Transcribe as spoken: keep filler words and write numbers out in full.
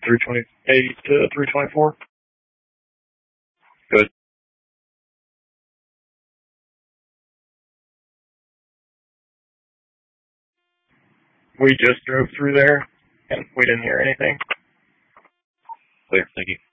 three twenty-eight to three twenty-four. Good. We just drove through there, and we didn't hear anything. Clear, thank you.